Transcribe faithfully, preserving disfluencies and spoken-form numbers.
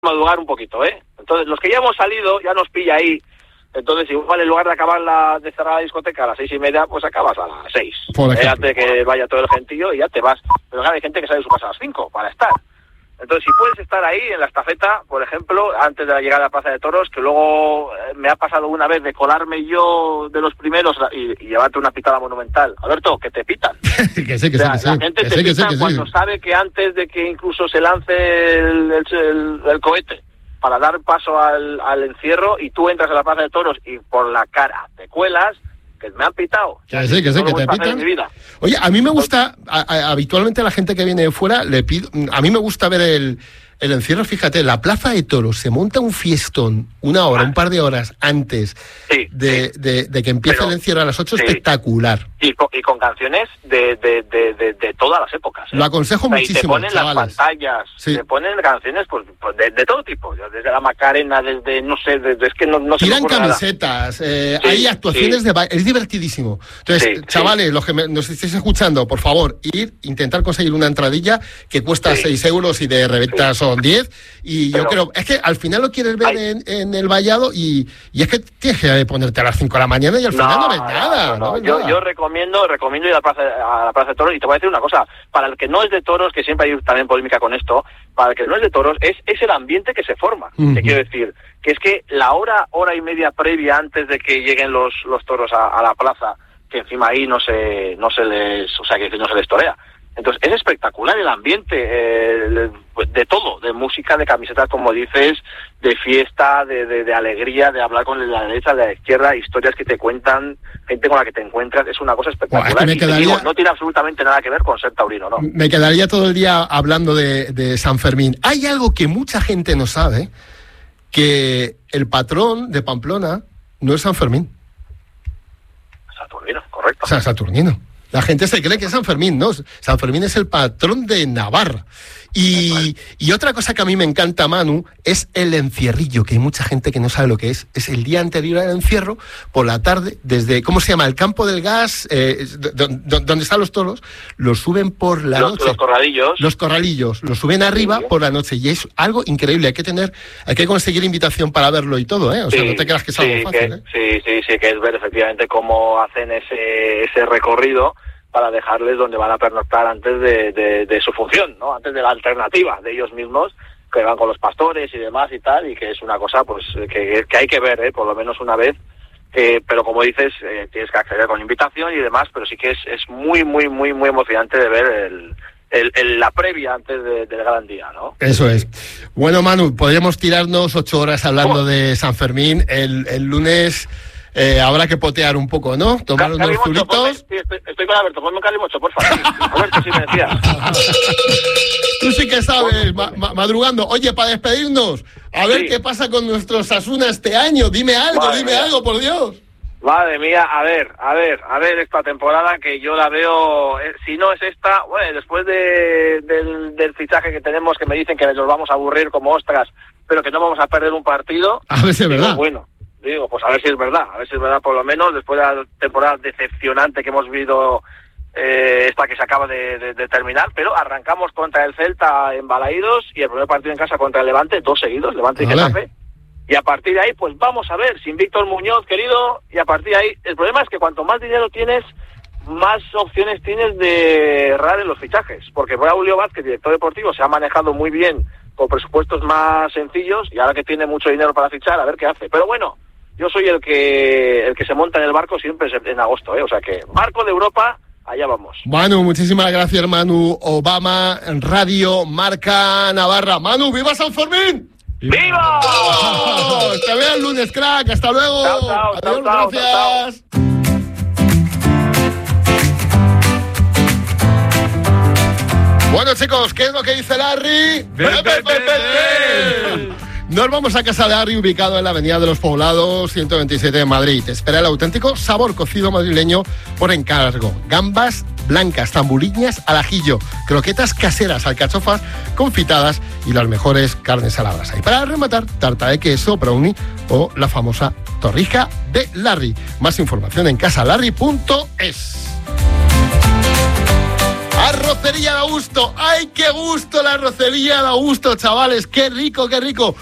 madrugar un poquito, ¿eh? Entonces, los que ya hemos salido, ya nos pilla ahí. Entonces, igual en lugar de acabar la, de cerrar la discoteca a las seis y media, pues acabas a las seis. Eh, antes de que vaya todo el gentío y ya te vas. Pero claro, hay gente que sale de su casa a las cinco para estar. Entonces, si puedes estar ahí en la estafeta, por ejemplo, antes de la llegada a la Plaza de Toros, que luego eh, me ha pasado una vez de colarme yo de los primeros y, y llevarte una pitada monumental. Alberto, que te pitan. que sé, que o sea, sé, la que gente sé, te que pita sé, que cuando sé. sabe que antes de que incluso se lance el, el, el, el cohete para dar paso al, al encierro y tú entras a la Plaza de Toros y por la cara te cuelas, que me han pitado. Que sé, que sé, que te pitan. Oye, a mí me gusta, a, a, habitualmente a la gente que viene de fuera, le pido, a mí me gusta ver el, el encierro, fíjate, la Plaza de Toros se monta un fiestón una hora, ah. un par de horas antes sí, de, sí. De, de que empiece Pero, el encierro a las ocho, sí. espectacular. Y con, y con canciones de, de, de, de, de todas las épocas. ¿eh? Lo aconsejo o sea, muchísimo, y te ponen chavales. Las pantallas, sí. te ponen canciones pues, pues de, de todo tipo, desde la Macarena, desde, no sé, desde, es que no, no se Tiran me ocurre camisetas, eh, sí, hay actuaciones sí. de baile, es divertidísimo. Entonces, sí, chavales, sí. los que me, nos estéis escuchando, por favor, ir, intentar conseguir una entradilla que cuesta sí. seis euros y de reventa sí. son diez. Y Pero, yo creo, es que al final lo quieres ver en, en el vallado y, y es que tienes que ponerte a las cinco de la mañana y al final no, no ves nada. No, no, no ves yo, nada. yo recomiendo, recomiendo ir a la, plaza, a la Plaza de Toros y te voy a decir una cosa, para el que no es de toros, que siempre hay también polémica con esto, para el que no es de toros, es, es el ambiente que se forma. Uh-huh. Te quiero decir, que es que la hora, hora y media previa antes de que lleguen los, los toros a, a la plaza, que encima ahí no se, no se les, o sea, que no se les torea. Entonces, es espectacular el ambiente, eh, de todo, de música, de camisetas, como dices, de fiesta, de, de, de alegría, de hablar con la derecha, de la izquierda, historias que te cuentan, gente con la que te encuentras, es una cosa espectacular. Bueno, es que me quedaría... y te digo, no tiene absolutamente nada que ver con ser taurino, ¿no? Me quedaría todo el día hablando de, de San Fermín. Hay algo que mucha gente no sabe, que el patrón de Pamplona no es San Fermín. Saturnino, correcto. O sea, Saturnino. La gente se cree que es San Fermín, ¿no? San Fermín es el patrón de Navarra. Y, y otra cosa que a mí me encanta, Manu, es el encierrillo, que hay mucha gente que no sabe lo que es. Es el día anterior al encierro, por la tarde, desde, ¿cómo se llama? El campo del gas, eh, donde están los toros, los suben por la los, noche. Los corralillos. Los corralillos, los suben arriba sí, por la noche. Y es algo increíble, hay que tener, hay que conseguir invitación para verlo y todo, ¿eh? O sea, sí, no te creas que es algo sí, fácil, que, ¿eh? Sí, sí, sí, que es ver efectivamente cómo hacen ese, ese recorrido para dejarles donde van a pernoctar antes de, de, de su función, ¿no? Antes de la alternativa de ellos mismos, que van con los pastores y demás y tal, y que es una cosa pues que, que hay que ver, ¿eh? Por lo menos una vez, eh, pero como dices, eh, tienes que acceder con invitación y demás, pero sí que es, es muy, muy, muy, muy emocionante de ver el, el, el, la previa antes de, del gran día, ¿no? Eso es. Bueno, Manu, podríamos tirarnos ocho horas hablando oh. de San Fermín. El, el lunes... Eh, habrá que potear un poco, ¿no? Tomar unos zuritos. Sí, estoy, estoy con Alberto, ponme un calimocho, por favor. Alberto, sí me decía. Tú sí que sabes, ma- ma- madrugando. Oye, para despedirnos, a ver sí. qué pasa con nuestros Osasuna este año. Dime algo, Madre dime mía. algo, por Dios. Madre mía, a ver, a ver, a ver esta temporada que yo la veo, eh, si no es esta, bueno, después de, del, del fichaje que tenemos, que me dicen que nos vamos a aburrir como ostras, pero que no vamos a perder un partido. A ver si es verdad. Digo, bueno. Digo, pues a ver si es verdad, a ver si es verdad por lo menos, después de la temporada decepcionante que hemos vivido, eh, esta que se acaba de, de, de terminar, pero arrancamos contra el Celta en Balaídos y el primer partido en casa contra el Levante, dos seguidos, Levante y Getafe, y a partir de ahí, pues vamos a ver, sin Víctor Muñoz, querido, y a partir de ahí, el problema es que cuanto más dinero tienes, más opciones tienes de errar en los fichajes, porque Braulio Vázquez, director deportivo, se ha manejado muy bien con presupuestos más sencillos y ahora que tiene mucho dinero para fichar, a ver qué hace, pero bueno, yo soy el que el que se monta en el barco siempre en agosto, ¿eh? O sea que barco de Europa, allá vamos. Manu, muchísimas gracias, Manu. Obama, Radio Marca Navarra. Manu, ¡viva San Fermín! ¡Viva! ¡Oh! Te veo el lunes, crack. Hasta luego. Chao, chao, Adiós, chao, chao, gracias. Chao, chao. Bueno, chicos, ¿qué es lo que dice Larry? ¡Be, be, be, be, be! Nos vamos a casa de Larry, ubicado en la Avenida de los Poblados, ciento veintisiete de Madrid. Te espera el auténtico sabor cocido madrileño por encargo. Gambas blancas, tambuliñas al ajillo, croquetas caseras, alcachofas confitadas y las mejores carnes a la brasa. Y para rematar, tarta de queso, brownie o la famosa torrija de Larry. Más información en casalarry punto es. Arrocería de Augusto. ¡Ay, qué gusto la arrocería de Augusto, chavales! ¡Qué rico, qué rico!